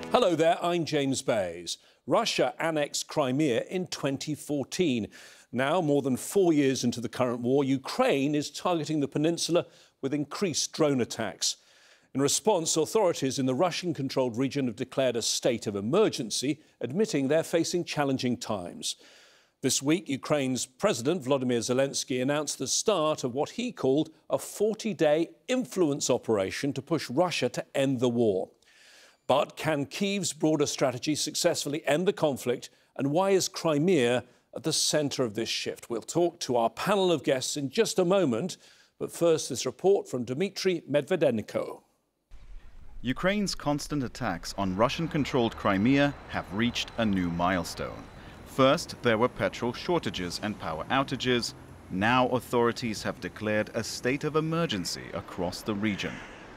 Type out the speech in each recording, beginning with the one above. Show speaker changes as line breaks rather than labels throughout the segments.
Hello there, I'm James Bays. Russia annexed Crimea in 2014. Now, more than 4 years into the current war, Ukraine is targeting the peninsula with increased drone attacks. In response, authorities in the Russian-controlled region have declared a state of emergency, admitting they're facing challenging times. This week, Ukraine's President Volodymyr Zelensky announced the start of what he called a 40-day influence operation to push Russia to end the war. But can Kyiv's broader strategy successfully end the conflict? And why is Crimea at the centre of this shift? We'll talk to our panel of guests in just a moment. But first, this report from Dmitry Medvedenko.
Ukraine's constant attacks on Russian-controlled Crimea have reached a new milestone. First, there were petrol shortages and power outages. Now authorities have declared a state of emergency across the region.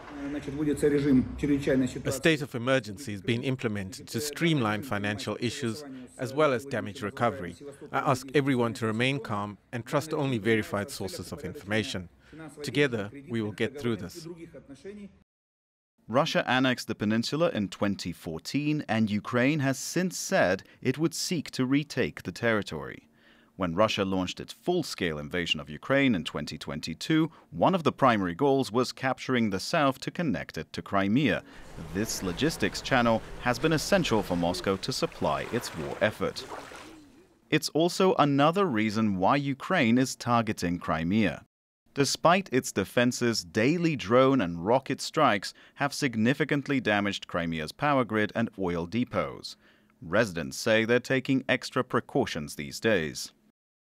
A state of emergency is being implemented to streamline financial issues as well as damage recovery. I ask everyone to remain calm and trust only verified sources of information. Together, we will get through this.
Russia annexed the peninsula in 2014, and Ukraine has since said it would seek to retake the territory. When Russia launched its full-scale invasion of Ukraine in 2022, one of the primary goals was capturing the south to connect it to Crimea. This logistics channel has been essential for Moscow to supply its war effort. It's also another reason why Ukraine is targeting Crimea. Despite its defenses, daily drone and rocket strikes have significantly damaged Crimea's power grid and oil depots. Residents say they're taking extra precautions these days.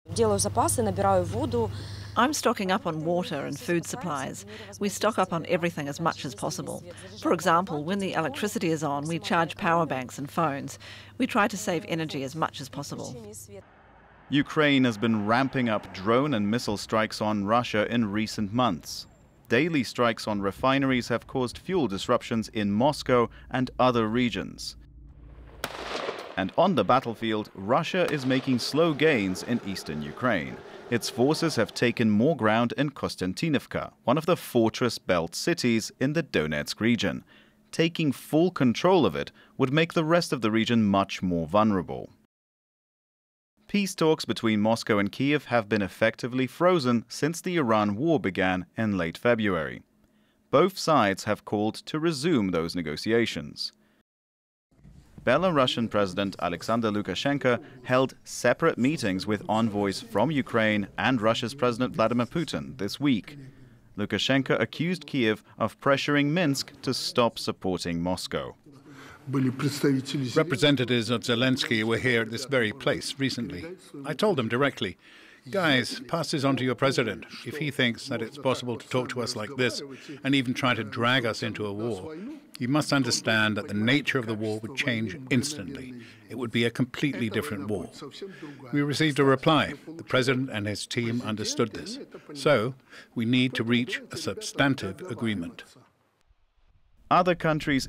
I'm stocking up on water and food supplies. We stock up on everything as much as possible. For example, when the electricity is on, we charge power banks and phones. We try to save energy as much as possible.
Ukraine has been ramping up drone and missile strikes on Russia in recent months. Daily strikes on refineries have caused fuel disruptions in Moscow and other regions. And on the battlefield, Russia is making slow gains in eastern Ukraine. Its forces have taken more ground in Kostiantynivka, one of the fortress belt cities in the Donetsk region. Taking full control of it would make the rest of the region much more vulnerable. Peace talks between Moscow and Kyiv have been effectively frozen since the Iran war began in late February. Both sides have called to resume those negotiations. Belarusian President Alexander Lukashenko held separate meetings with envoys from Ukraine and Russia's President Vladimir Putin this week. Lukashenko accused Kyiv of pressuring Minsk to stop supporting Moscow.
Representatives of Zelensky were here at this very place recently. I told them directly, guys, pass this on to your president. If he thinks that it's possible to talk to us like this and even try to drag us into a war, you must understand that the nature of the war would change instantly. It would be a completely different war. We received a reply. The president and his team understood this. So we need to reach a substantive agreement.
Other countries